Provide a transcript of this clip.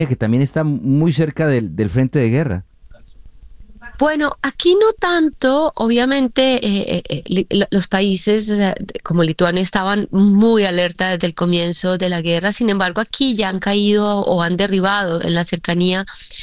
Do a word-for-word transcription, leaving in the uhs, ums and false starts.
que también está muy cerca del, del frente de guerra. Bueno, aquí no tanto, obviamente eh, eh, eh, li- lo- los países eh, de- como Lituania estaban muy alerta desde el comienzo de la guerra, sin embargo aquí ya han caído o han derribado en la cercanía